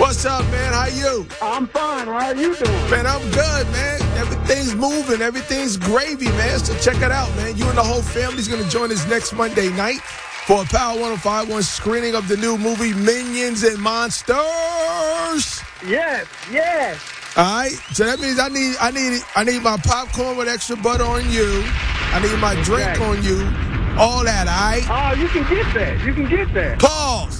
What's up, man? How you? I'm fine. How are you doing? Man, I'm good, man. Everything's moving. Everything's gravy, man. So check it out, man. You and the whole family's going to join us next Monday night for a Power 105.1 screening of the new movie Minions and Monsters. Yes. All right. So that means I need my popcorn with extra butter on you. I need my drink on you. All that, all right? Oh, you can get that. Pause.